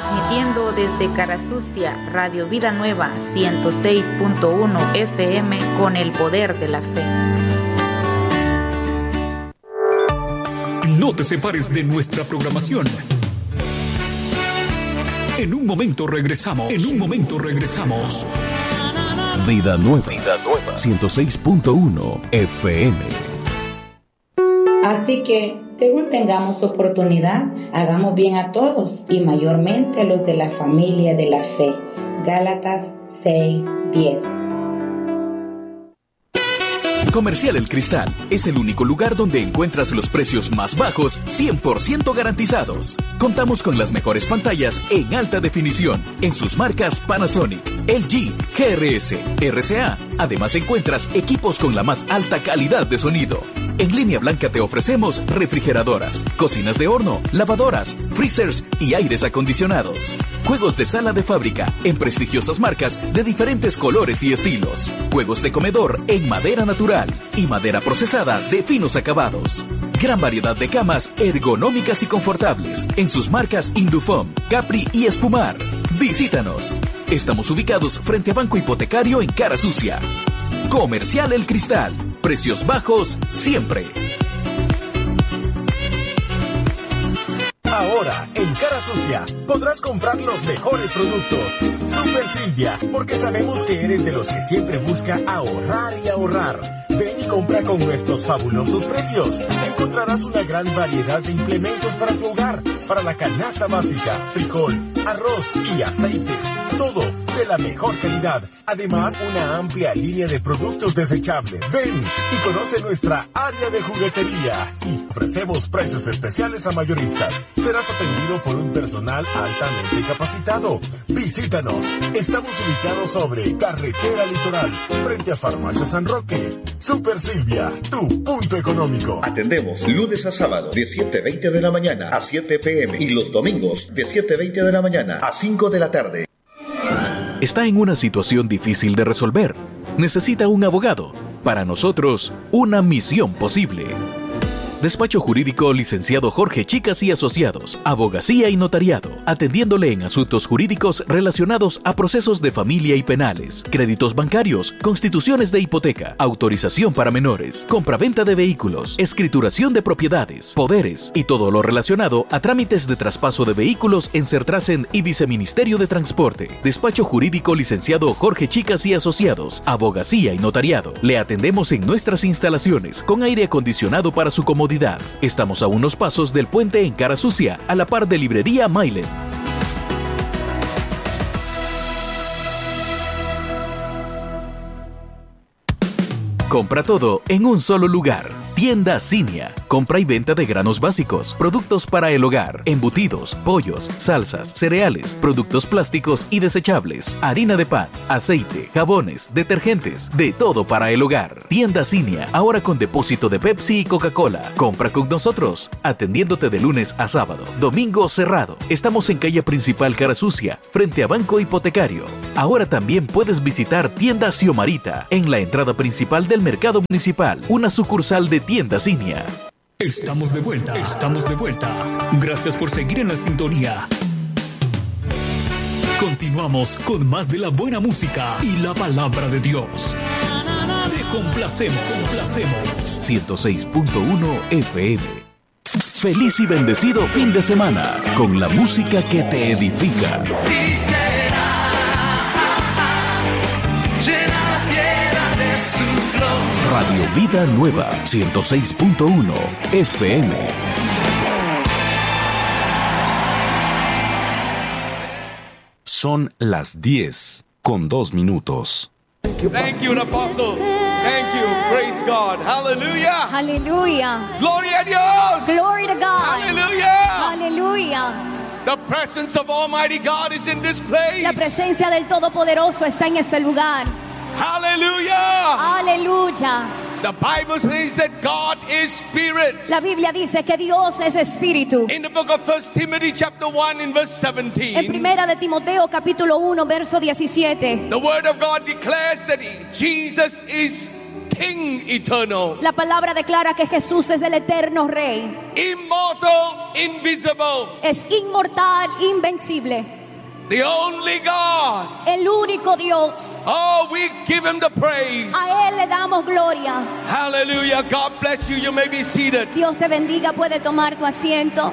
Transmitiendo desde Carasucia, Radio Vida Nueva 106.1 FM con el poder de la fe. No te separes de nuestra programación. En un momento regresamos. Vida Nueva 106.1 FM. Así que, según tengamos oportunidad, hagamos bien a todos y mayormente a los de la familia de la fe. Gálatas 6:10. Comercial El Cristal es el único lugar donde encuentras los precios más bajos 100% garantizados. Contamos con las mejores pantallas en alta definición en sus marcas Panasonic, LG, GRS, RCA. Además encuentras equipos con la más alta calidad de sonido. En línea blanca te ofrecemos refrigeradoras, cocinas de horno, lavadoras, freezers y aires acondicionados. Juegos de sala de fábrica en prestigiosas marcas de diferentes colores y estilos. Juegos de comedor en madera natural y madera procesada de finos acabados. Gran variedad de camas ergonómicas y confortables en sus marcas Indufom, Capri y Espumar. Visítanos. Estamos ubicados frente a Banco Hipotecario en Carasucia. Comercial El Cristal. Precios bajos siempre. Ahora, en Carasucia, podrás comprar los mejores productos. Super Silvia, porque sabemos que eres de los que siempre busca ahorrar y ahorrar. Ven y compra con nuestros fabulosos precios. Encontrarás una gran variedad de implementos para tu hogar, para la canasta básica, frijol, arroz y aceites. Todo de la mejor calidad. Además, una amplia línea de productos desechables. Ven y conoce nuestra área de juguetería. Y ofrecemos precios especiales a mayoristas. Serás atendido por un personal altamente capacitado. Visítanos. Estamos ubicados sobre Carretera Litoral, frente a Farmacia San Roque. Super Silvia, tu punto económico. Atendemos lunes a sábado de 7:20 de la mañana a 7 p.m. y los domingos de 7:20 de la mañana a 5 de la tarde. Está en una situación difícil de resolver. Necesita un abogado. Para nosotros, una misión posible. Despacho Jurídico Licenciado Jorge Chicas y Asociados, Abogacía y Notariado, atendiéndole en asuntos jurídicos relacionados a procesos de familia y penales, créditos bancarios, constituciones de hipoteca, autorización para menores, compraventa de vehículos, escrituración de propiedades, poderes y todo lo relacionado a trámites de traspaso de vehículos en Sertrasen y Viceministerio de Transporte. Despacho Jurídico Licenciado Jorge Chicas y Asociados, Abogacía y Notariado. Le atendemos en nuestras instalaciones con aire acondicionado para su comodidad. Estamos a unos pasos del puente en Carasucia, a la par de Librería Mailen. Compra todo en un solo lugar. Tienda Cinia. Compra y venta de granos básicos, productos para el hogar, embutidos, pollos, salsas, cereales, productos plásticos y desechables, harina de pan, aceite, jabones, detergentes, de todo para el hogar. Tienda Cinia, ahora con depósito de Pepsi y Coca-Cola. Compra con nosotros, atendiéndote de lunes a sábado, domingo cerrado. Estamos en calle principal Carasucia, frente a Banco Hipotecario. Ahora también puedes visitar Tienda Xiomarita, en la entrada principal del Mercado Municipal, una sucursal de Tienda Cinia. Estamos de vuelta. Gracias por seguir en la sintonía. Continuamos con más de la buena música y la palabra de Dios. Te complacemos. 106.1 FM. Feliz y bendecido fin de semana con la música que te edifica. Radio Vida Nueva 106.1 FM. Son las 10:02. Thank you, Apostle. Thank you. Praise God. Hallelujah. Hallelujah. Gloria a Dios. Glory to God. Hallelujah. Hallelujah. The presence of Almighty God is in this place. La presencia del Todopoderoso está en este lugar. Hallelujah. Aleluya. The Bible says that God is spirit. La Biblia dice que Dios es espíritu. In the book of 1 Timothy chapter 1 in verse 17. En primera de Timoteo capítulo 1 verso 17. The word of God declares that Jesus is King eternal, La palabra declara que Jesús es el eterno Rey. immortal, invisible, Es inmortal, invencible. the only God. El único Dios. Oh, we give him the praise. A Él le damos gloria. Hallelujah. God bless you. You may be seated. Dios te bendiga, puede tomar tu asiento.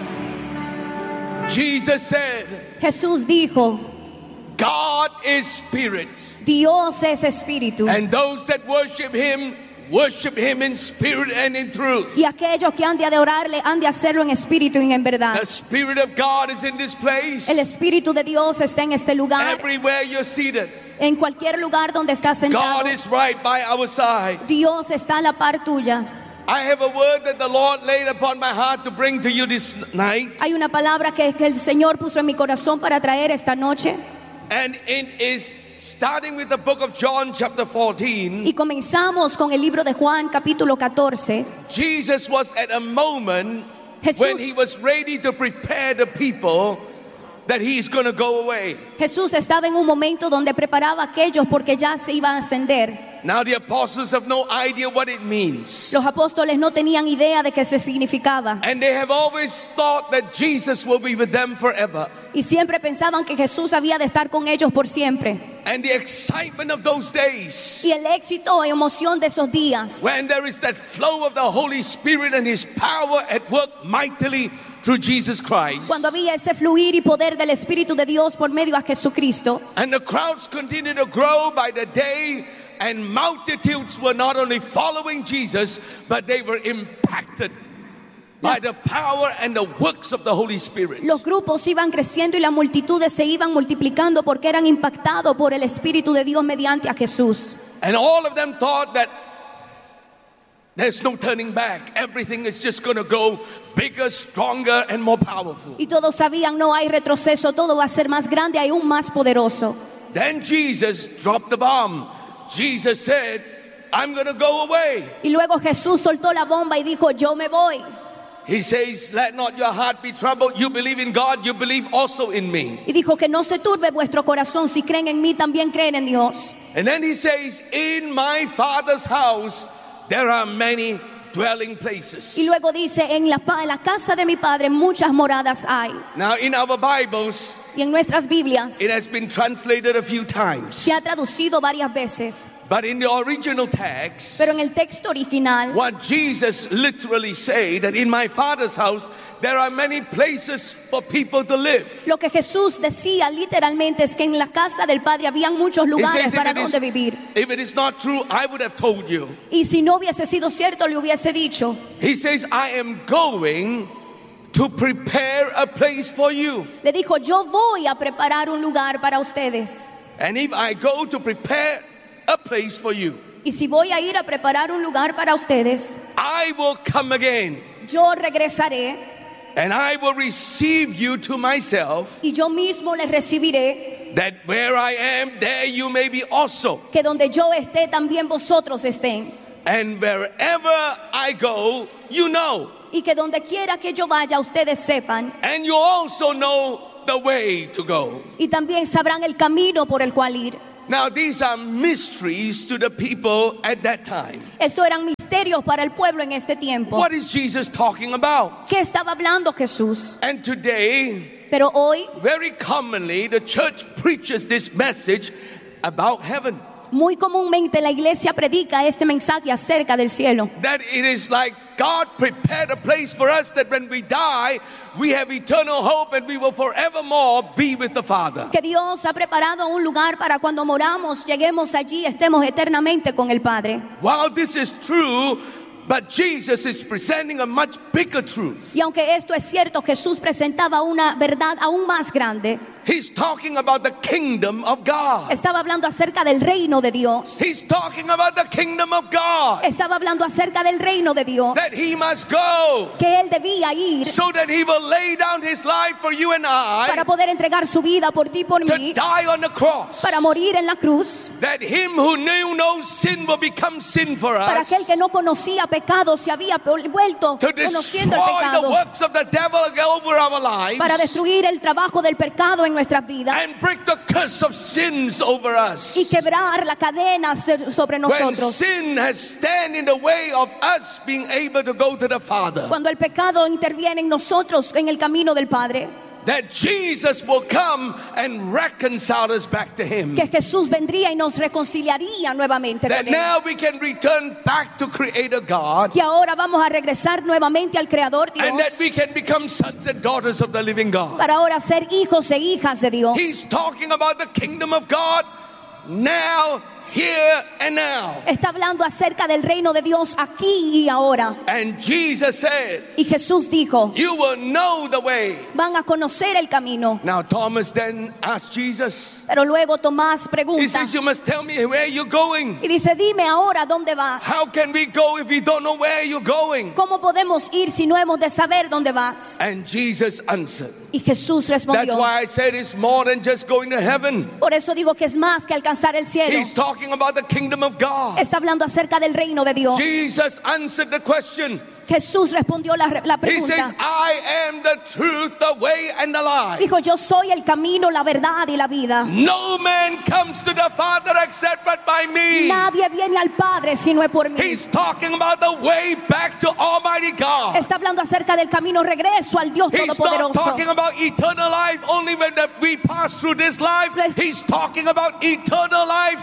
Jesus said, Jesús dijo, God is spirit, Dios es espíritu. and those that worship him in spirit and in truth. Y aquellos que han de adorarle han de hacerlo en espíritu y en verdad. The Spirit of God is in this place. El espíritu de Dios está en este lugar. Everywhere you're seated, En cualquier lugar donde estás sentado, God is right by our side. Dios está a la par tuya. I have a word that the Lord laid upon my heart to bring to you this night. Hay una palabra que el Señor puso en mi corazón para traer esta noche. And it is starting with the book of John chapter 14. Y comenzamos con el libro de Juan capítulo 14. Jesus was at a moment Jesús- when he was ready to prepare the people that he's going to go away. Jesús estaba en un momento donde preparaba a aquellos porque ya se iban a ascender. Now the apostles have no idea what it means. Los apóstoles no tenían idea de qué se significaba. And they have always thought that Jesus will be with them forever. Y siempre pensaban que Jesús había de estar con ellos por siempre. And the excitement of those days, Y el éxito y emoción de esos días, when there is that flow of the Holy Spirit and his power at work mightily through Jesus Christ. cuando había ese fluir y poder del Espíritu de Dios por medio a Jesucristo, And the crowds continue to grow by the day, and multitudes were not only following Jesus, but they were impacted by the power and the works of the Holy Spirit. los grupos iban creciendo y las multitudes se iban multiplicando porque eran impactados por el Espíritu de Dios mediante a Jesús. And all of them thought that there's no turning back. Everything is just going to go bigger, stronger, and more powerful. Y todos sabían, no hay retroceso, todo va a ser más grande y aún más poderoso. Then Jesus dropped the bomb. Jesus said, I'm going to go away. Y luego Jesús soltó la bomba y dijo, yo me voy. He says, let not your heart be troubled. You believe in God, you believe also in me. Y dijo que no se turbe vuestro corazón, si creen en mí también creen en Dios. And then he says, in my Father's house, there are many dwelling places. Y luego dice, en la casa de mi Padre muchas moradas hay. Now in our Bibles, Y en nuestras Biblias it has been translated a few times. se ha traducido varias veces. But in the original text, Pero en el texto original, what Jesus literally said, that in my Father's house, there are many places for people to live. lo que Jesús decía literalmente es que en la casa del Padre habían muchos He lugares says, para donde vivir. if it is not true, I would have told you. Y si no hubiese sido cierto, le hubiese dicho. He says, I am going to prepare a place for you. Le dijo, yo voy a preparar un lugar para ustedes. And if I go to prepare a place for you, Y si voy a ir a preparar un lugar para ustedes, I will come again yo regresaré and I will receive you to myself, y yo mismo les recibiré, that where I am, there you may be also. que donde yo esté también vosotros estén. And wherever I go, you know. Y que donde quiera que yo vaya, ustedes sepan. And you also know the way to go. Y también sabrán el camino por el cual ir. Now, these are mysteries to the people at that time. Esto eran misterios para el pueblo en este tiempo. What is Jesus talking about? ¿Qué estaba hablando Jesús? And today, Pero hoy, very commonly, the church preaches this message about heaven. muy comúnmente la iglesia predica este mensaje acerca del cielo. That it is like God prepared a place for us, that when we die, we have eternal hope and we will forevermore be with the Father. Que Dios ha preparado un lugar para cuando moramos, lleguemos allí, estemos eternamente con el Padre. While this is true, but Jesus is presenting a much bigger truth. Y aunque esto es cierto, Jesús presentaba una verdad aún más grande. He's talking about the kingdom of God. Estaba hablando acerca del reino de Dios. He's talking about the kingdom of God. Estaba hablando acerca del reino de Dios. That he must go Que Él debía ir so that he will lay down his life for you and para I poder entregar su vida por ti y por to mí, die on the cross. para morir en la cruz, That him who knew no sin will become sin for para us. aquel que no conocía pecado se había vuelto To conociendo el destroy the pecado, works of the devil over our lives. para destruir el trabajo del pecado en nuestras vidas and break the curse of sins over us. y quebrar la cadena sobre When nosotros. sin has stand in the way of us being able to go to the Father, Cuando el pecado interviene en nosotros en el camino del Padre, that Jesus will come and reconcile us back to Him. que Jesús vendría y nos reconciliaría nuevamente That con Él. now we can return back to Creator God, Que ahora vamos a regresar nuevamente al Creador and that Dios, we can become sons and daughters of the living God. para ahora ser hijos e hijas de Dios. He's talking about the kingdom of God now, here and now. Está hablando acerca del reino de Dios aquí y ahora. And Jesus said, Y Jesús dijo, you will know the way. van a conocer el camino. Now Thomas then asked Jesus, Pero luego Tomás he pregunta says, you must tell me where you're going. y dice, dime ahora dónde vas. How can we go if we don't know where you're going? ¿Cómo podemos ir si no hemos de saber dónde vas? And Jesus answered. Y Jesús That's respondió. why I said it's more than just going to heaven. Por eso digo que es más que alcanzar el cielo. He's talking about the kingdom of God. Está hablando acerca del reino de Dios. Jesus answered the question. Jesús respondió la He says, pregunta. I am the truth, the way, and the life. Dijo, yo soy el camino, la verdad y la vida. No man comes to the Father except but by me. Nadie viene al Padre si no es por mí. He's talking about the way back to Almighty God. Está hablando acerca del camino regreso al Dios He's not Todopoderoso. talking about eternal life only when we pass through this life. He's talking about eternal life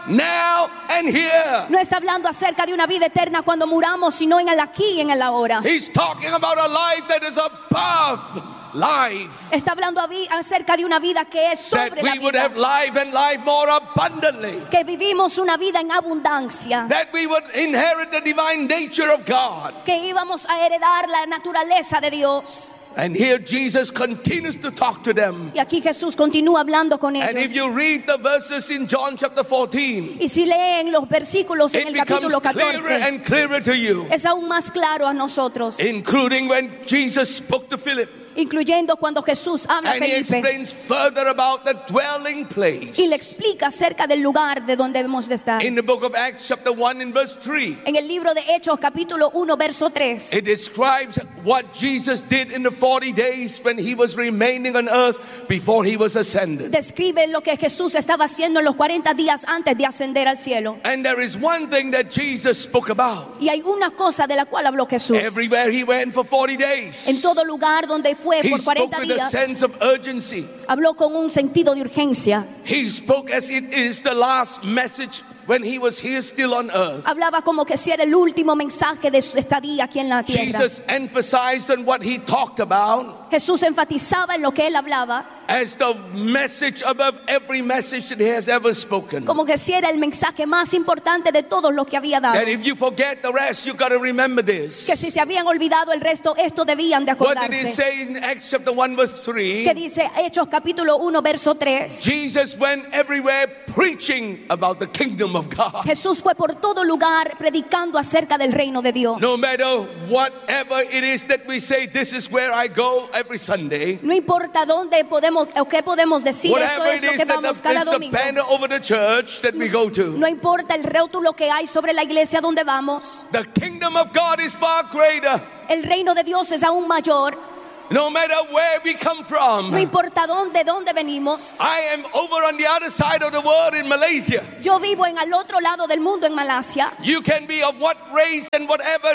now and here. No está hablando acerca de una vida eterna cuando muramos, sino en el aquí y en el ahora. He's talking about a life that is above life. Está hablando acerca de una vida que es That sobre la we would vida. have life and life more abundantly. Que vivimos una vida en abundancia. That we would inherit the divine nature of God. Que íbamos a heredar la naturaleza de Dios. And here Jesus continues to talk to them. Y aquí Jesús continúa hablando con And if ellos. you read the verses in John chapter 14, Y si leen los versículos en it el becomes capítulo clearer 14, and clearer to you, es aún más claro a nosotros, including when Jesus spoke to Philip. incluyendo cuando Jesús habla a And he Felipe explains further about the dwelling place. y le explica acerca del lugar de donde debemos de estar. In the book of Acts chapter 1 and verse 3, En el libro de Hechos capítulo 1 verso 3 it describes what Jesus did in the 40 days when he was remaining on earth before he was ascended. describe lo que Jesús estaba haciendo en los 40 días antes de ascender al cielo. And there is one thing that Jesus spoke about. Y hay una cosa de la cual habló Jesús. Everywhere he went for 40 days, En todo lugar donde fue he por spoke 40 with a días, sense of urgency. habló con un sentido de urgencia. He spoke as it is the last message when he was here still on earth. Hablaba como que si era el último mensaje de su estadía aquí en la tierra. Jesus emphasized on what he talked about Jesús enfatizaba en lo que él hablaba, as the message above every message that he has ever spoken. como que si era el mensaje más importante de todos los que había dado. That if you forget the rest, you got to remember Que this. si se habían olvidado el resto, esto debían de What did he acordarse. say in Acts chapter 1 verse Que 3? dice Hechos capítulo 1 verso 3. Jesus went everywhere preaching about the kingdom of God. Jesús fue por todo lugar predicando acerca del reino de Dios. No matter whatever it is that we say, this is where I go every Sunday. No importa dónde podemos o qué podemos decir, esto Whatever es it lo is que that vamos cada is the domingo. banner over the church that we go to. No importa el rótulo que hay sobre la iglesia donde vamos. The kingdom of God is far greater. El reino de Dios es aún mayor. No matter where we come from. No importa dónde venimos. I am over on the other side of the world in Malaysia. Yo vivo en al otro lado del mundo en Malasia. You can be of what race and whatever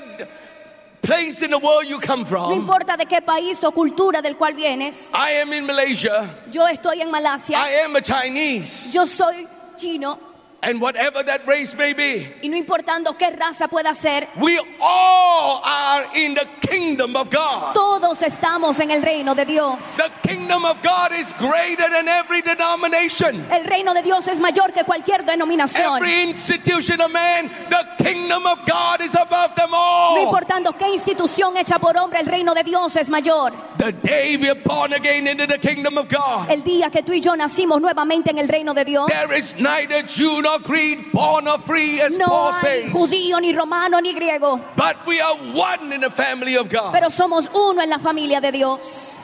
place in the world you come No from. importa de qué país o cultura del cual vienes. I am in Malaysia. Yo estoy en Malasia. I am a Chinese. Yo soy chino. And whatever that race may be, Y no importando qué raza pueda ser, we all are in the kingdom of God. todos estamos en el reino de Dios. The kingdom of God is greater than every denomination, El reino de Dios es mayor que cualquier denominación. every institution of man. The kingdom of God is above them No all. importando qué institución hecha por hombre, el reino de Dios es mayor. The day we are born again into the kingdom of God, El día que tú y yo nacimos nuevamente en el reino de Dios, there is neither Jew nor Greek, born or free, as no Paul hay says. judío, ni romano, ni griego, But we are one in the family of God. pero somos uno en la familia de Dios.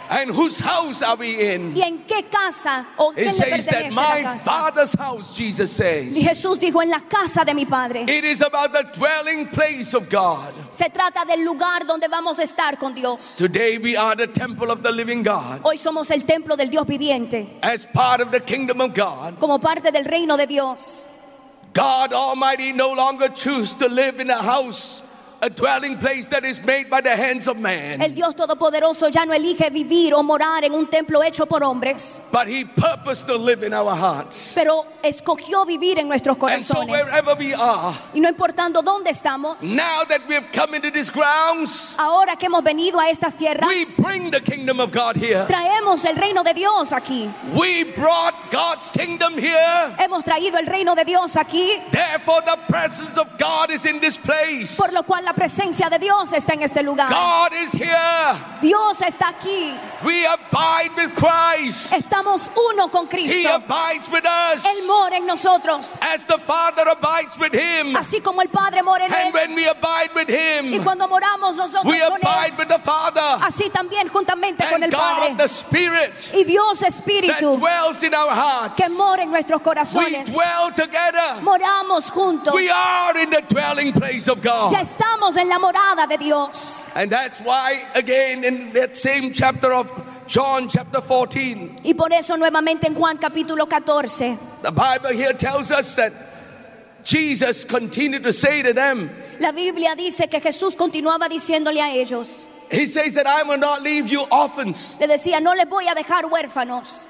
And whose house are we in? ¿Y en qué casa o It quién le says that pertenece la my casa? Father's house, Jesus Y says. Jesús dijo, en la casa de mi Padre. It is about the dwelling place of God. Se trata del lugar donde vamos a estar con Dios. Today we are the temple of the living God. Hoy somos el templo del Dios viviente, As part of the kingdom of God, como parte del reino de Dios. God Almighty no longer chooses to live in a house, a dwelling place that is made by the hands of man. El Dios Todopoderoso ya no elige vivir o morar en un templo hecho por hombres, But He purposed to live in our hearts. pero escogió vivir en nuestros And so corazones. wherever we are, Y no importando dónde estamos, now that we have come into these grounds, ahora que hemos venido a estas tierras, we bring the kingdom of God here. traemos el reino de Dios aquí. We brought God's kingdom here. Hemos traído el reino de Dios aquí, Therefore the presence of God is in this place. por lo cual la presencia de Dios está en este lugar. God is here. Dios está aquí. We abide with Christ. Estamos uno con He Cristo. abides with us. Él mora en nosotros, As the Father abides with Him. así como el Padre mora en And Él. when we abide with Y Him, cuando moramos nosotros we con abide Él, with the Father. así también juntamente con And el God, Padre. the Spirit Y Dios that Espíritu dwells in our hearts. que mora en nuestros We corazones. dwell together. Moramos juntos. We are in the dwelling place of God. Ya estamos en la morada de Dios. And that's why, again, in that same chapter of John, chapter 14, Y por eso nuevamente en Juan capítulo 14, the Bible here tells us that Jesus continued to say to them, la Biblia dice que Jesús continuaba diciéndole a ellos, He says that I will not leave you orphans. le decía, no les voy a dejar huérfanos.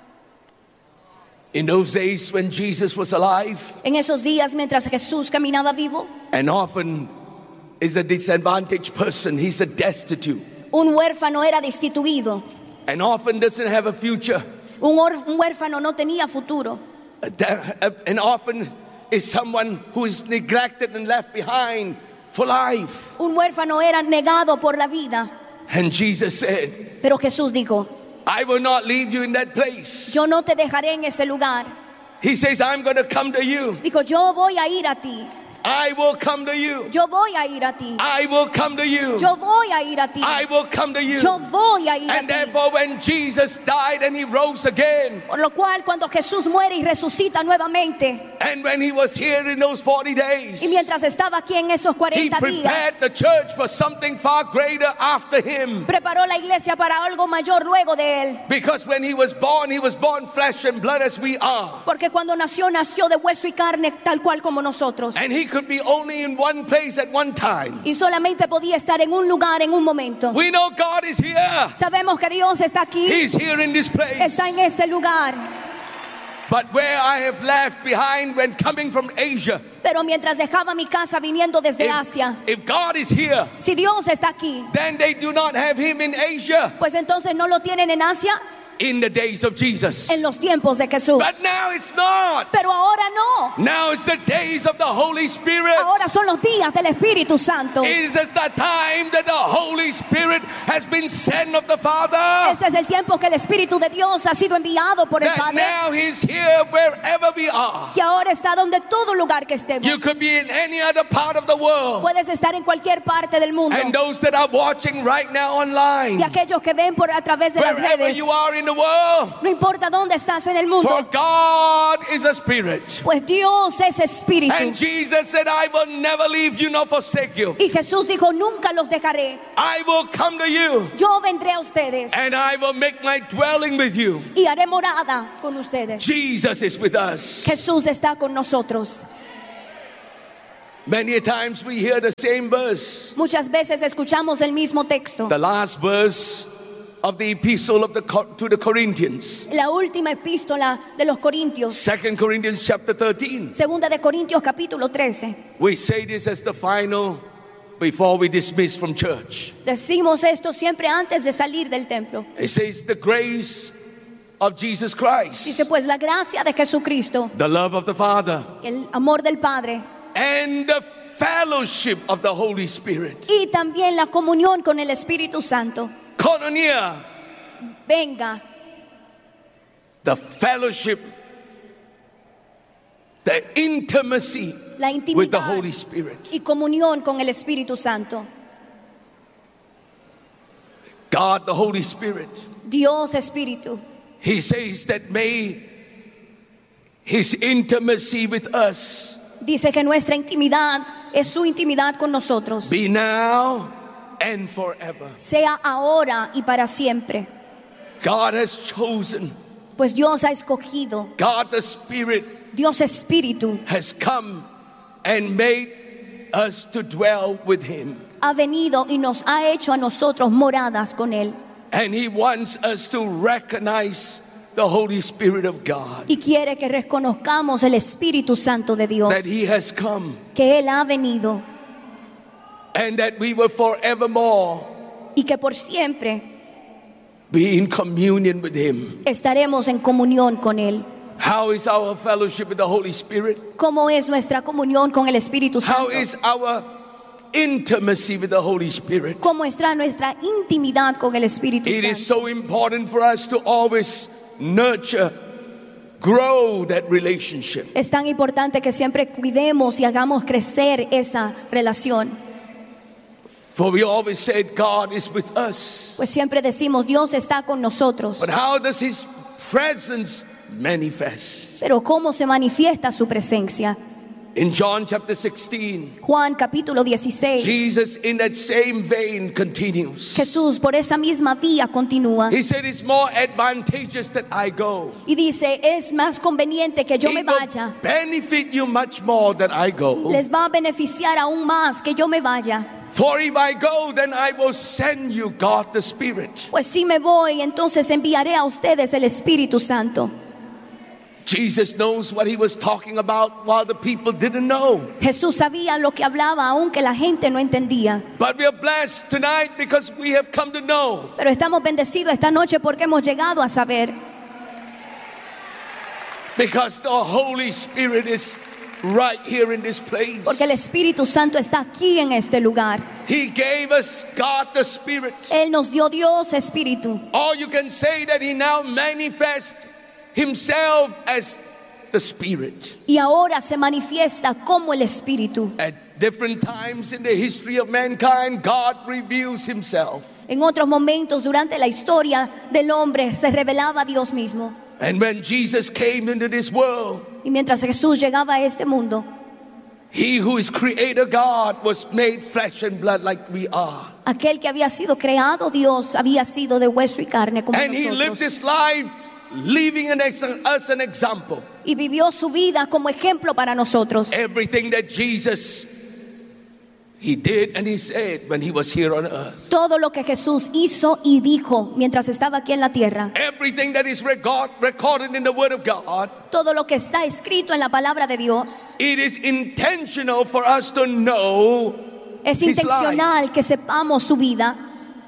In those days when Jesus was alive, En esos días mientras Jesús caminaba vivo, an orphan is a disadvantaged person. He's a destitute. un huérfano era destituido. An orphan doesn't have a future. Un huérfano no tenía futuro. An orphan is someone who is neglected and left behind for life. Un huérfano era negado por la vida. And Jesus said, Pero Jesús dijo, I will not leave you in that place. yo no te dejaré en ese lugar. He says, I'm going to come to you. Dijo, yo voy a ir a ti. I will come to you. Yo voy a ir a ti. I will come to you. Yo voy a ir a ti. I will come to you. Yo voy a ir a And ti. therefore when Jesus died and He rose again, Por lo cual cuando Jesús muere y resucita nuevamente, and when He was here in those 40 days, y mientras estaba aquí en esos He 40 prepared días, the church for something far greater after Him. preparó la iglesia para algo mayor luego de él. Because when He was born flesh and blood as we are. Porque cuando nació de hueso y carne tal cual como nosotros. And He could be only in one place at one time. Y solamente podía estar en un lugar en un momento. We know God is here. Sabemos que Dios está aquí, He's here in this place. está en este lugar. But where I have left behind when coming from Asia, Pero mientras dejaba mi casa viniendo desde Asia, if God is here, si Dios está aquí, then they do not have Him in Asia pues entonces no lo tienen en Asia in the days of Jesus. en los tiempos de Jesús. But now it's not. Pero ahora no. Now it's the days of the Holy Spirit. Ahora son los días del Espíritu Santo. It is the time that the Holy Spirit has been sent of the Father. Este es el tiempo que el Espíritu de Dios ha sido enviado por el That Padre. now He's here wherever we are. Que ahora está donde todo lugar que estemos. You could be in any other part of the world. Puedes estar en cualquier parte del mundo. And those that are watching right now online, Y aquellos que ven por a través de las wherever redes, you are in the world, no importa dónde estás en el for mundo, God is a spirit. pues Dios es Espíritu. And Jesus said, I will never leave you nor forsake you. Y Jesús dijo, nunca los dejaré. I will come to you Yo vendré a ustedes and I will make my dwelling with you. y haré morada con ustedes. Jesus is with us. Jesús está con nosotros. Many a times we hear the same verse. Muchas veces escuchamos el mismo texto. The last verse of the epistle to the Corinthians. La última epístola de los Corintios. 2 Corinthians chapter 13. Segunda de Corintios capítulo 13. We say this as the final before we dismiss from church. Decimos esto siempre antes de salir del templo. It says the grace of Jesus Christ, Dice pues la gracia de Jesucristo, the love of the Father, el amor del Padre and the fellowship of the Holy Spirit. y también la comunión con el Espíritu Santo. Koinonia, Venga, the fellowship, the intimacy la with the intimidad Holy Spirit. y comunión con el Espíritu Santo. God the Holy Spirit, Dios Espíritu, He says that may His intimacy with us dice que nuestra intimidad es su intimidad con nosotros, be now and forever. sea ahora y para siempre. God has chosen, Pues Dios ha escogido, God the Spirit Dios Espíritu has come and made us to dwell with Him. ha venido y nos ha hecho a nosotros moradas con Él. And He wants us to recognize the Holy Spirit of God, Y quiere que reconozcamos el Espíritu Santo de Dios, that He has come, que Él ha venido and that we will forevermore y que por siempre be in communion with Him. estaremos en comunión con Él. How is our fellowship with the Holy Spirit? ¿Cómo es nuestra comunión con el Espíritu How Santo? is our intimacy with the Holy Spirit? ¿Cómo está nuestra intimidad con el Espíritu It is Santo? so important for us to always nurture, grow that relationship. Es tan importante que siempre cuidemos y hagamos crecer esa relación. For we always said God is with us. Pues siempre decimos, Dios está con nosotros. But how does His presence manifest? Pero ¿cómo se manifiesta su presencia? In John chapter 16, Juan capítulo 16. Jesus in that same vein continues. Jesús por esa misma vía continúa He said it's more advantageous that I go. y dice, es más conveniente que yo me It will vaya. benefit you much more that I go. Les va a beneficiar aún más que yo me vaya. For if I go, then I will send you God the Spirit. Pues si me voy, entonces enviaré a ustedes el Espíritu Santo. Jesus knows what He was talking about while the people didn't know. Jesús sabía lo que hablaba, aunque la gente no entendía. But we are blessed tonight because we have come to know. Pero estamos bendecidos esta noche porque hemos llegado a saber, Because the Holy Spirit is right here in this place. porque el Espíritu Santo está aquí en este lugar. He gave us God the Spirit. Él nos dio Dios Espíritu. Or you can say that He now manifests Himself as the Spirit. Y ahora se manifiesta como el Espíritu. At different times in the history of mankind, God reveals Himself. En otros momentos durante la historia del hombre se revelaba Dios mismo. And when Jesus came into this world, Y mientras Jesús llegaba a este mundo, He who is Creator God was made flesh and blood like we are. aquel que había sido creado Dios había sido de hueso y carne como And He lived nosotros. His life leaving us an example. Y vivió su vida como ejemplo para nosotros. Everything that Jesus He did and He said when He was here on earth. Todo lo que Jesús hizo y dijo mientras estaba aquí en la tierra, Everything that is recorded in the Word of God, todo lo que está escrito en la palabra de Dios, it is intentional for us to know es His intencional que sepamos su vida.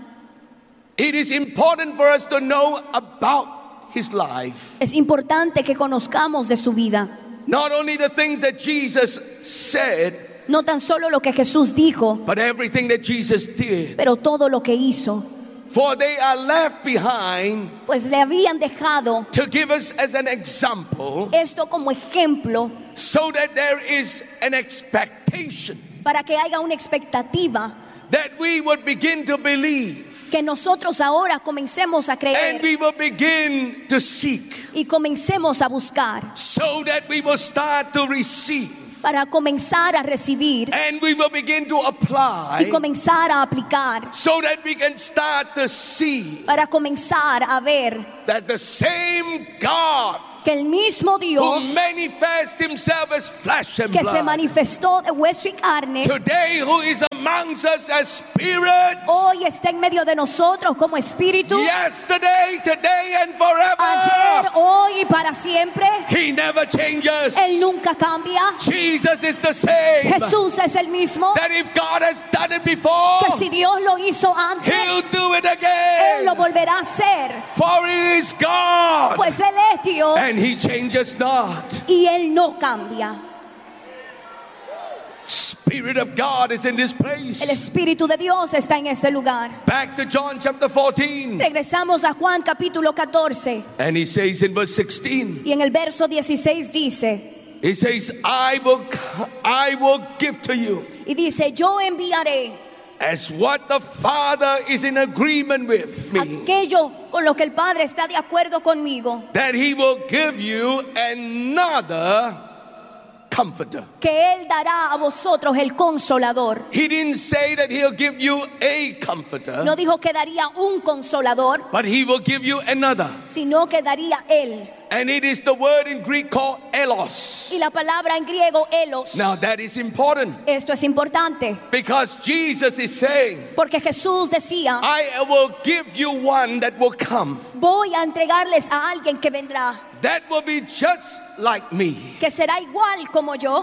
It is important for us to know about His life. Es importante que conozcamos de su vida. Not only the things that Jesus said, No tan solo lo que Jesús dijo, but everything that Jesus did. pero todo lo que hizo. For they are left behind Pues le habían dejado to give us as an example, esto como ejemplo so that there is an expectation para que haya una expectativa that we would begin to believe que nosotros ahora comencemos a and creer we will begin to seek, y comencemos a buscar, so that we will start to receive para comenzar a recibir and we will begin to apply, y comenzar a aplicar, so that we can start to see para comenzar a ver that the same God que el mismo who Dios manifests Himself as flesh and que se blood, manifestó de hueso y carne, today who is amongst us as Spirit, hoy está en medio de nosotros como espíritu, yesterday, today, and forever. ayer, hoy y para siempre. He never changes. Él nunca cambia. Jesus is the same. Jesús es el mismo. That if God has done it before, Que si Dios lo hizo He'll antes, do it Él lo again. volverá a hacer. For He is God, Pues Él es Dios and He changes not. y Él no cambia. Spirit of God is in this place. El Espíritu de Dios está en este lugar. Back to John chapter 14. Regresamos a Juan capítulo 14 And He says in verse 16, y en el verso 16 dice, He says, I will give to you y dice, yo enviaré as what the Father is in agreement with me, aquello con lo que el Padre está de acuerdo conmigo, that He will give you another comforter. que Él dará a vosotros el consolador. He didn't say that He'll give you a comforter, No dijo que daría un consolador, but He will give you another. sino que daría Él. And it is the word in Greek called elos. Y la palabra en griego, elos. Now that is important, Esto es importante, because Jesus is saying, porque Jesús decía, I will give you one that will come, voy a entregarles a alguien que vendrá, that will be just like me, que será igual como yo,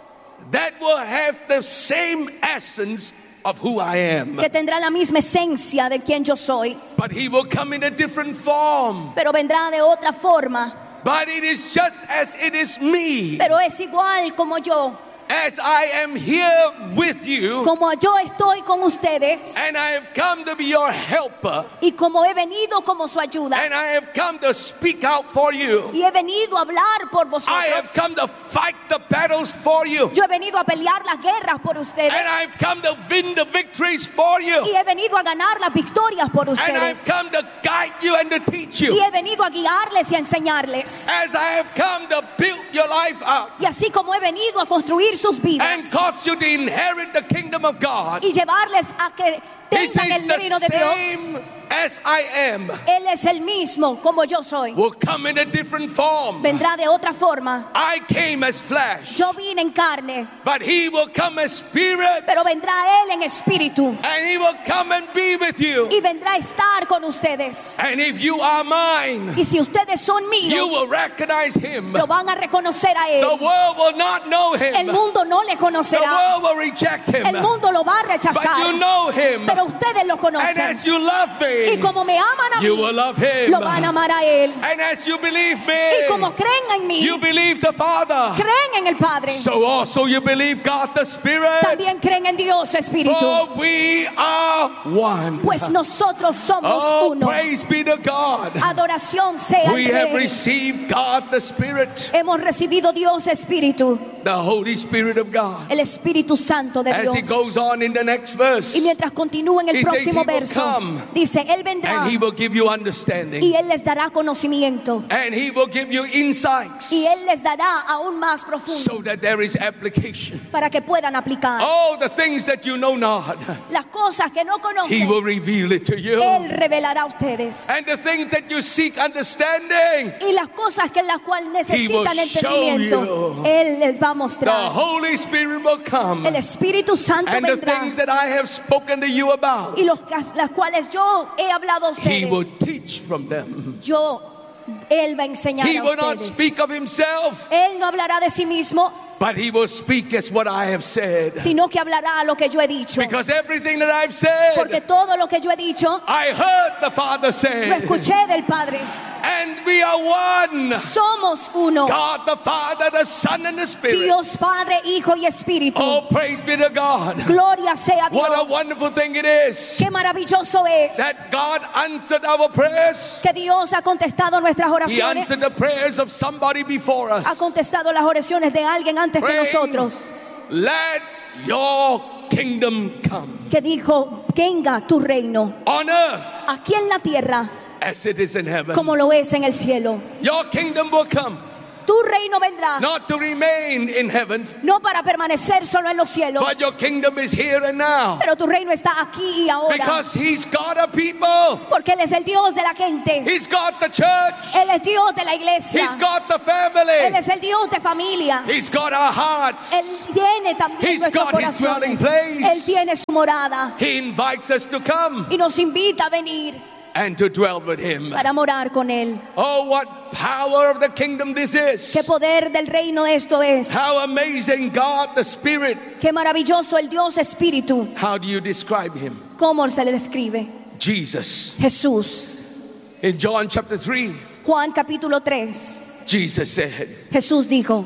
that will have the same essence of who I am, que tendrá la misma esencia de quien yo soy, but He will come in a different form. pero vendrá de otra forma, But it is just as it is me, pero es igual como yo, as I am here with you, como yo estoy con ustedes, and I have come to be your helper, y como he venido como su ayuda, and I have come to speak out for you. y he venido a hablar por I have vosotros. come to fight the battles for you, Yo he venido a pelear las guerras por ustedes, and I've come to win the victories for you, y he venido a ganar las victorias por and I've ustedes, come to guide you and to teach y you, he venido a guiarles y a enseñarles, as I have come to build your life up y así como he venido a construir sus and vidas cause you to inherit the kingdom of God. y llevarles a que This tengan is el the reino de Dios. same as I am. Él es el mismo como yo soy, Will come in a different form. vendrá de otra forma. I came as flesh, Yo vine en carne, but He will come as spirit, pero vendrá Él en espíritu and He will come and be with you. y vendrá a estar con ustedes. And if you are mine, Y si ustedes son you will míos, recognize Him. lo van a reconocer a The Él. world will not know El Him. mundo no le The conocerá, world will reject Him. el mundo lo va a But you rechazar, know Him. pero ustedes lo And conocen. as you love Y me, como me aman a you mí, will love Him. lo van a amar a Él. And as you believe Y como me, creen en mí, you believe the Father. creen en el Padre, So also you believe God the Spirit. también creen en Dios Espíritu. For we are one. Pues nosotros somos Oh, uno. praise be to God. Adoración sea We al have Rey. received God the Spirit, Hemos recibido Dios Espíritu, the Holy Spirit of God. el Espíritu Santo de As He Dios. goes on in the next verse, Y mientras continúa en el He says próximo He will verso, come dice, Él vendrá and He will give you y understanding, Él les dará conocimiento and He will give you insights, y Él les dará aún más profundo so that there is application. para que puedan aplicar Oh, the things that you know not, las cosas que no He conocen. will reveal it to you. Él revelará a ustedes. And the things that you seek understanding, Y las cosas que en las cuales He will necesitan show entendimiento, you. Él les va a the mostrar. Holy Spirit will come, El Espíritu Santo and the vendrá. things that I have spoken to you about, Y las cuales yo he hablado a He will ustedes, teach from them. Él va a enseñar He a will not ustedes. speak of Himself, Él no hablará de sí mismo, but He will speak as what I have said. sino que hablará lo que yo he dicho. Because everything that I've said, Porque todo lo que yo he dicho, I heard the Father lo say, escuché del Padre. and we are one. Somos uno. God the Father, the Son, and the Spirit. Dios Padre, Hijo y Espíritu. Oh, praise be to God. Gloria sea a Dios. What a wonderful thing it is Qué maravilloso es that God answered our prayers. que Dios ha contestado nuestras He oraciones. answered the prayers of somebody before us. Ha contestado las oraciones de alguien antes que Praying, nosotros, let your kingdom come que dijo, venga tu reino on earth aquí en la tierra as it is in heaven. como lo es en el cielo. Your kingdom will come, Tu reino vendrá, not to remain in heaven, no para permanecer solo en los cielos, but your kingdom is here and now. pero tu reino está aquí y ahora, Because He's got a people. porque Él es el Dios de la gente. He's got the church. Él es Dios de la iglesia. He's got the Él family. es el Dios de familias. He's got our hearts. Él tiene también He's nuestros got His dwelling corazones. place. Él tiene su morada He invites us to come y nos invita a venir and to dwell with Him. para morar con Él. Oh, what power of the kingdom this is. Qué poder del reino esto es. How amazing God the Spirit. Qué maravilloso el Dios Espíritu. How do you describe Him? ¿Cómo se le describe? Jesus. Jesús. In John chapter 3, Juan capítulo 3. Jesus said, Jesús dijo,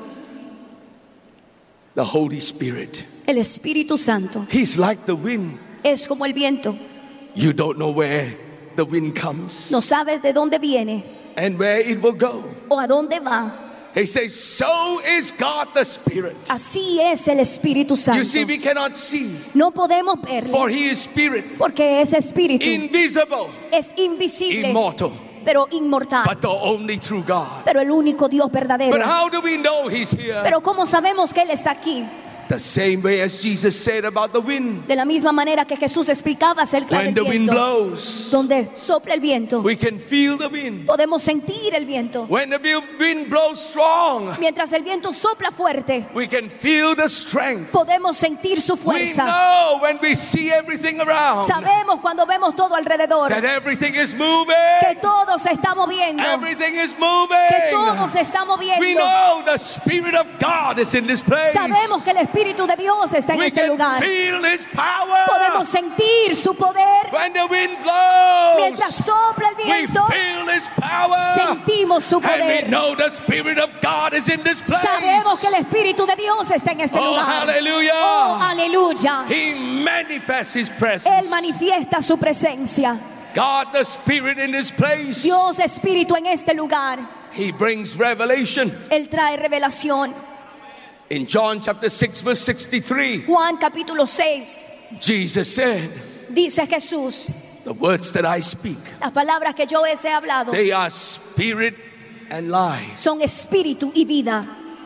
the Holy Spirit, el Espíritu Santo He's like the wind. es como el viento. You don't know where the wind comes No sabes de dónde viene and where it will go. o a dónde va, He says, so is God the Spirit. Así es el Espíritu Santo. You see, we cannot see, No podemos verlo for He is Spirit, porque es Espíritu. invisible, Es invisible, immortal, pero inmortal. but the only true God. Pero el único Dios verdadero. But how do we know He's here? Pero ¿cómo sabemos que Él está aquí? The same way as Jesus said about the wind. De la misma manera que Jesús explicaba acerca When del the wind viento. blows, Donde sopla el viento, we can feel the wind. podemos sentir el viento. When the wind blows strong, Mientras el viento sopla fuerte, we can feel the strength. podemos sentir su We fuerza. know when we see everything around Sabemos cuando vemos todo alrededor that everything is que moving. todo se está moviendo, Everything is que moving. todo se está We moviendo. know the Spirit of God is in this place. Sabemos que el Espíritu de Dios está en We este can lugar. feel His power. Podemos sentir su poder. When the wind blows, Mientras sopla el we viento, feel His power. sentimos su And we poder. know the Spirit of God is in this place. Sabemos que el Espíritu de Dios está en este Oh, lugar. hallelujah. Oh, aleluya. He manifests His Él presence. manifiesta su presencia. God the Spirit in this place. Dios Espíritu en este lugar. He brings revelation. Él trae revelación. In John chapter 6 verse 63, Juan capítulo 6 Jesus said, dice Jesús: the words that I speak, las palabras que yo les he hablado they are spirit and life. son espíritu y vida.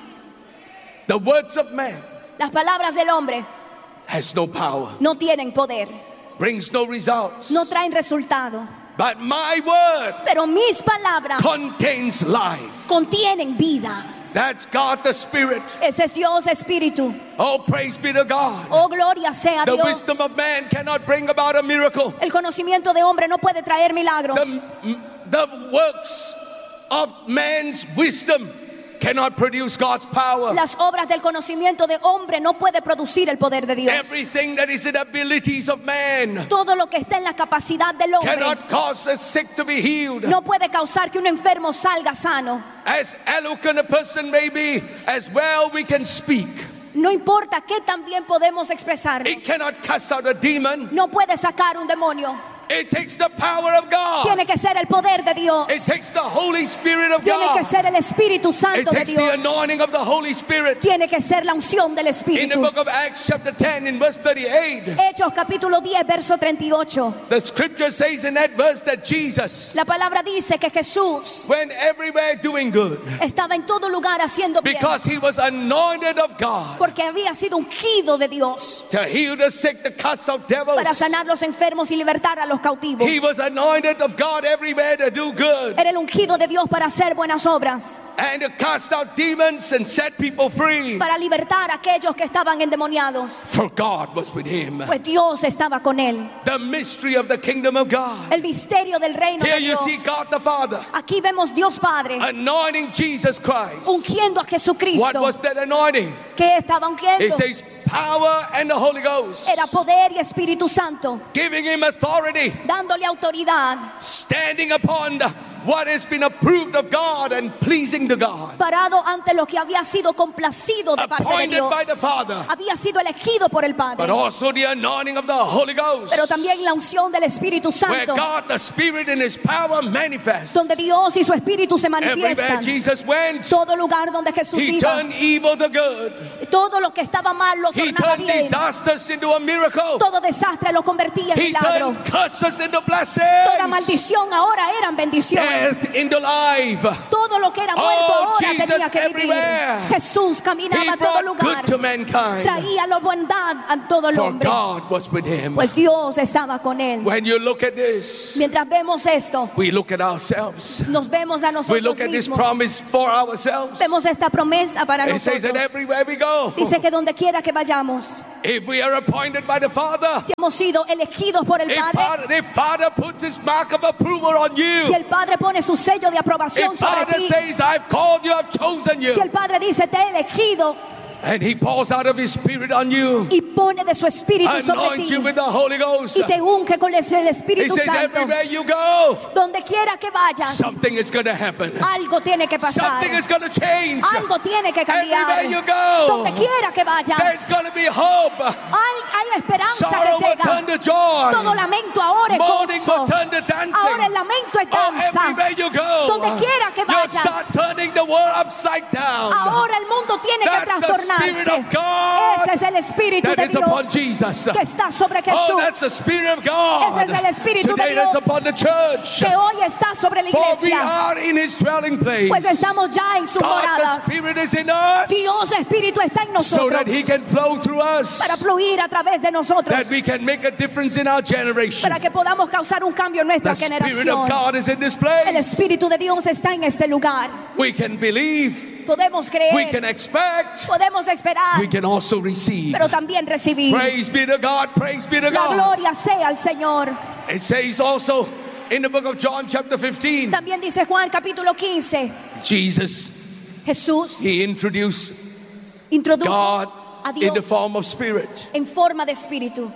The words of man Las palabras del hombre has no power, no tienen poder, brings no results. no traen resultado. But my word Pero mis palabras contains life. contienen vida. That's God the Spirit. Ese es Dios Espíritu. Oh, praise be to God. Oh, gloria sea a The Dios. wisdom of man cannot bring about a miracle. El conocimiento de hombre no puede traer milagros. The works of man's wisdom cannot produce God's power. Las obras del conocimiento de hombre no puede producir el poder de Dios. Everything that is in the abilities of man Todo lo que está en la capacidad del hombre cannot cause a sick to be healed. no puede causar que un enfermo salga sano. As eloquent a person may be, as well we can speak. No importa qué también podemos expresar. It cannot cast out a demon. No puede sacar un demonio. It takes the power of God. Tiene que ser el poder de Dios. It takes the Holy Spirit of Tiene que God. ser el Espíritu It Santo de takes the Dios. anointing of the Holy Spirit. Tiene que ser la unción del In the Espíritu. book of Acts chapter 10 in verse 38, Hechos capítulo 10 verso 38. the scripture says in that verse that Jesus La palabra dice que Jesús went everywhere doing good estaba en todo lugar haciendo bien, because he was anointed of God porque había sido ungido de Dios to heal the sick, to cast out devils. para sanar los enfermos y libertar a los cautivos. He was anointed of God everywhere to do good Era el ungido de Dios para hacer buenas obras, and to cast out demons and set people free. para libertar a aquellos que estaban endemoniados, For God was with him. pues Dios estaba con él. The mystery of the kingdom of God. El misterio del reino Here de you Dios. see God the Father Aquí vemos Dios Padre anointing Jesus Christ. ungiendo a What Jesucristo. was that anointing? ¿Qué estaba He ungiendo? says power and the Holy Ghost, Era poder y Espíritu Santo, giving him authority, dándole autoridad, standing upon what has been approved of God and pleasing to God, parado ante lo que había sido complacido de parte de appointed Dios. by the Father, Había sido elegido por el but Padre, also the anointing of the Holy Ghost, pero también la unción del Espíritu where Santo, God the Spirit in His power manifests. donde Dios y su Espíritu se Everywhere manifiestan. Jesus went, Todo lugar donde Jesús He iba, turned evil to good. todo lo que estaba mal lo He tornaba turned bien. disasters into a miracle. Todo desastre lo convertía en He milagro. turned curses into Toda blessings. maldición ahora eran bendiciones. Death into life. Todo lo que era muerto Oh, ahora Jesus tenía que vivir. everywhere. Jesús He caminaba a todo brought lugar, good to mankind. traía la bondad a todo el For hombre, God was with him. pues Dios estaba con él. When you look at this, Mientras vemos esto, we look at ourselves. nos vemos a We nosotros look at this mismos. promise for ourselves. Vemos esta promesa para It says that nosotros. everywhere we go, Dice que donde quiera que vayamos, if we are appointed by the Father, si hemos sido elegidos por el Padre, if Father puts His mark of approval on you, si el Padre pone su sello de aprobación if sobre Father ti, says, I've called you, I've chosen you, si el Padre dice te he elegido, And he pours out of his spirit on you. y pone de su espíritu sobre Anoint ti you with the Holy Ghost. y te unge con el He Espíritu says Santo. everywhere you go, Donde quiera que vayas, something is going to happen. algo tiene que pasar. Something is going to change. Algo tiene que cambiar. Everywhere you go, Donde quiera que there's vayas, going to be hope. hay esperanza Sorrow que will llega. turn to joy. Todo lamento ahora es Mourning gozo. will turn to dancing. Ahora el lamento es danza. Everywhere you go, Donde quiera que you'll start vayas, turning the world upside down. ahora el mundo tiene que That's the Spirit trastornarse. of God Ese es el Espíritu that de is upon Dios Jesus. que está sobre Oh, that's the Jesús, Spirit of God. Ese es el Espíritu de Today Dios that's upon the church. que hoy está sobre la For we iglesia. are in His dwelling place. Pues estamos ya en sus God the moradas. Spirit is in us Dios Espíritu está en so nosotros that He can flow through us, para fluir a través de nosotros, that we can make a difference in our generation. para que podamos causar un cambio en nuestra The Spirit of generación. God is in this El place. Espíritu de Dios está en este lugar. We can believe, Podemos we creer, can expect, podemos esperar, we can also receive. pero también recibir. Praise be to God, praise be to La God. gloria sea al Señor. It says also in the book of John chapter 15, También dice Juan capítulo 15, Jesus, Jesús He introduced introdujo God a in the Dios form of spirit. en forma de espíritu.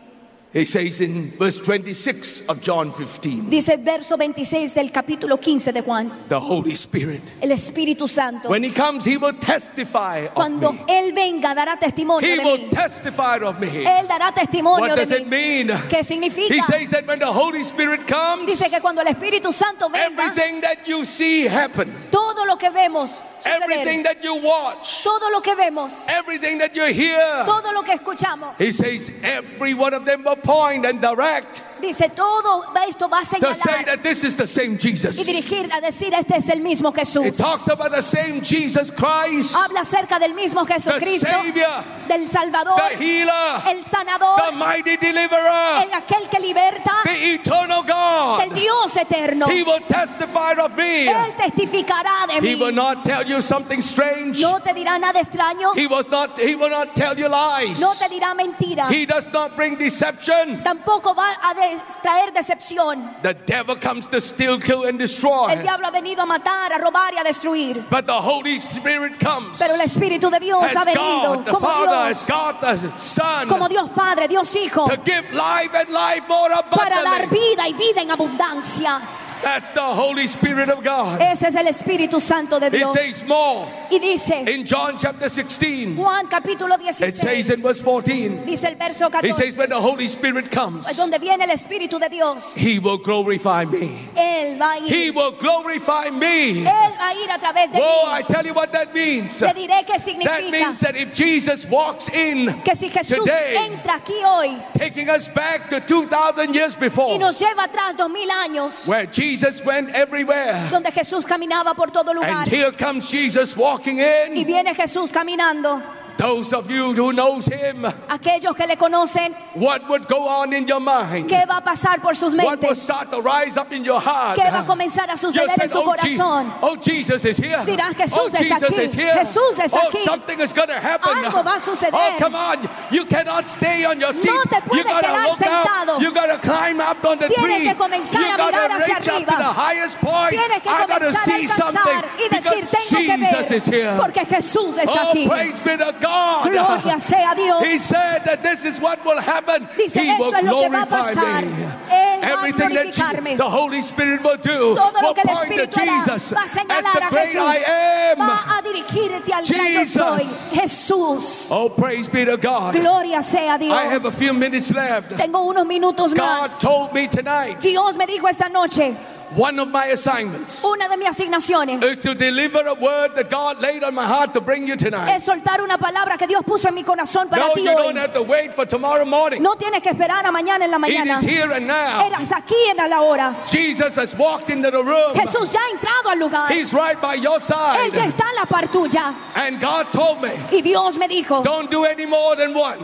He says in verse 26 of John 15, Dice el verso 26 del capítulo 15 de Juan, the Holy Spirit. el Espíritu Santo. When He comes, He will testify of Cuando me. Él venga dará testimonio He de will mí. testify of me. Él dará testimonio What de does it mí. mean? ¿Qué He significa? says that when the Holy Spirit comes, Dice que cuando el Espíritu Santo venga, everything that you see happen, todo lo que vemos everything suceder, that you watch, todo lo que vemos, everything that you hear, todo lo que escuchamos, He says every one of them will point and direct dice todo esto va a to say señalar that this is the same y Jesus. dirigir a decir este es el mismo Jesús. It talks about the same Jesus Christ, Habla acerca del mismo the Jesucristo, Savior, del Salvador, the healer, el sanador, the mighty deliverer, el aquel que liberta, the eternal God. del Dios eterno. He will testify of me. Él testificará de He mí. will not tell you something strange. No te dirá nada extraño, He will not tell you lies. no te dirá mentiras, He does not bring deception. tampoco va a traer decepción. The devil comes to steal, kill, and destroy. El diablo ha venido a matar, a robar y a destruir. But the Holy Spirit comes Pero el Espíritu de Dios as ha venido God the como Father, as Dios, God the Son, como Dios Padre, Dios Hijo, to give life and life more para dar abundantly. vida y vida en abundancia. That's the Holy Spirit of God. Ese es el Espíritu Santo de It Dios. says more Y dice in John chapter 16. Juan capítulo It says 16, in verse 14. dice el verso He 14, says when the Holy Spirit comes, donde viene el Espíritu de Dios, He will glorify me. Él va a He ir, will glorify me. Él va a ir a través de Oh, I mí. tell you what that means. Le diré qué That significa means that if Jesus walks in que si Jesús today, entra aquí hoy taking us back to 2,000 years before, y nos lleva atrás 2000 años, where Jesus went everywhere, donde Jesús caminaba por todo lugar, and here comes Jesus walking y in. viene Jesús caminando. Those of you who knows Him, Aquellos que le conocen, what would go on in your mind? ¿qué va a pasar por sus What would mentes? start to rise up in your heart? ¿Qué va a comenzar a You suceder said, en su corazón? oh, Jesus is here. Dirás, Jesús Oh, está Jesus aquí. is here. Jesús está Oh, aquí. something is going to happen. Algo va a suceder. Oh, come on. You cannot stay on your seat. No te You puedes got to quedar look sentado. out. You got to climb up on the Tienes tree. que comenzar You a got mirar to hacia reach up arriba. to the highest point. Tienes que I got to comenzar a see something alcanzar y decir, because tengo que Jesus is ver, here. porque Jesús está Oh, aquí. praise be to God. Gloria sea a Dios. He said that this is what will happen. Dice, He will esto es lo que va a glorify pasar. me. Él va a Everything that glorificarme. the Holy Spirit will do Todo lo will que el point to Espíritu hará Jesus va a as señalar the a great Jesús. I am. Va a dirigirte al gran yo soy. Jesus. Jesús. Oh, praise be to God. Gloria sea a Dios. I have a few minutes left. Tengo unos minutos God más. told me tonight, Dios me dijo esta noche, one of my assignments una de mis asignaciones is to deliver a word that God laid on my heart to bring you tonight. es soltar una palabra que Dios puso en mi corazón para No, ti you hoy. don't have to wait for tomorrow morning. No tienes que esperar a mañana en la It mañana. is here and now. Eras aquí en la hora. Jesus has walked into the room. Jesús ya ha entrado al lugar. He's right by your Él side. ya está a la par tuya. And God told me, Y Dios me dijo, don't do any more than one.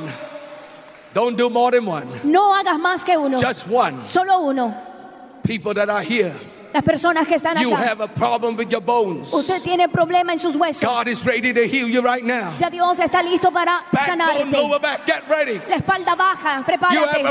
Don't do more than one. no hagas más que uno. Just one. Solo uno. People that are here, Las personas que están you acá. have a problem with your bones. Usted tiene problema en sus huesos. God is ready to heal you right now. Ya Dios está listo para Backbone, sanarte. lower back, get ready. La espalda baja, You prepárate. have a